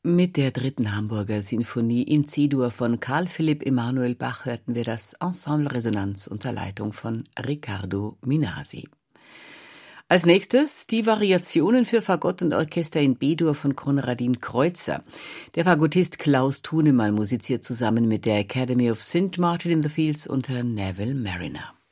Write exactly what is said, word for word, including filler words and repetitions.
Mit der dritten Hamburger Sinfonie in C-Dur von Carl Philipp Emanuel Bach hörten wir das Ensemble Resonanz unter Leitung von Riccardo Minasi. Als nächstes die Variationen für Fagott und Orchester in B-Dur von Konradin Kreutzer. Der Fagottist Klaus Thunemann musiziert zusammen mit der Academy of Saint Martin in the Fields unter Neville Mariner.